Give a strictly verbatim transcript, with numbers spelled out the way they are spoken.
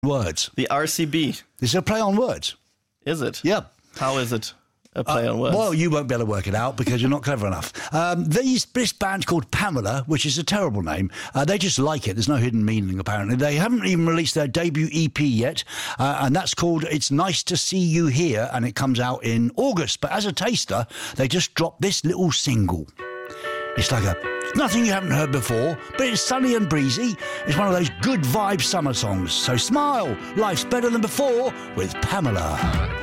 words. The R C B. It's a play on words. Is it? Yeah. How is it a play uh, on words? Well, you won't be able to work it out because you're not clever enough. Um, these, this band's called Pamela, which is a terrible name. Uh, they just like it. There's no hidden meaning, apparently. They haven't even released their debut E P yet, uh, and that's called It's Nice to See You Here, and it comes out in August. But as a taster, they just dropped this little single. It's like a nothing you haven't heard before, but it's sunny and breezy. It's one of those good vibe summer songs. So smile, life's better than before with Pamela.